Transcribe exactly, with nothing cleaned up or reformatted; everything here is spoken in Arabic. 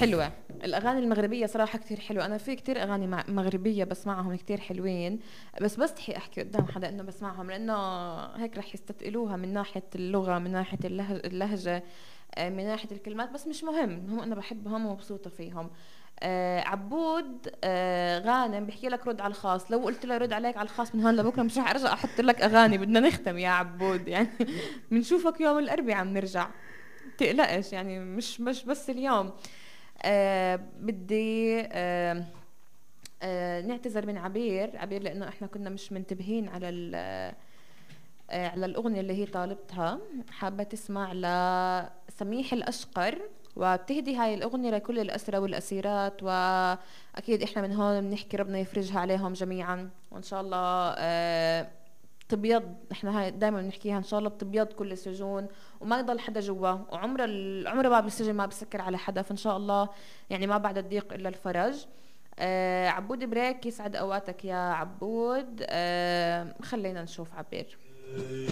حلوة. الأغاني المغربية صراحة كتير حلوة. أنا في كتير أغاني مع- مغربية بسمعهم كتير حلوين، بس بستحي أحكي قدام حدا إنه بسمعهم، لأنه هيك رح يستثقلوها من ناحية اللغة، من ناحية اللهج اللهجة، آه، من ناحية الكلمات. بس مش مهم، هم أنا بحبهم ومبسوطة فيهم. آه عبود آه غانم بحكي لك رد على الخاص. لو قلت له رد عليك على الخاص من هون لبكره مش رح ارجع احط لك اغاني. بدنا نختم يا عبود يعني. بنشوفك يوم الاربعاء عم نرجع، تقلقش يعني، مش مش بس اليوم. آه بدي آه آه نعتذر من عبير عبير لانه احنا كنا مش منتبهين على ال- آه على الاغنيه اللي هي طالبتها. حابه تسمع لسميح الاشقر، وبتهدي هاي الأغنية لكل الأسرى والأسيرات، وأكيد إحنا من هون بنحكي ربنا يفرجها عليهم جميعا، وإن شاء الله آه، تبيض. إحنا هاي دائما بنحكيها، إن شاء الله بتبيض كل السجون وما يضل حدا جوا، وعمر ال- عمر باب السجن ما بسكر على حدا، فإن شاء الله يعني ما بعد الضيق إلا الفرج. آه عبود بريك، يسعد أوقاتك يا عبود. آه خلينا نشوف عبير.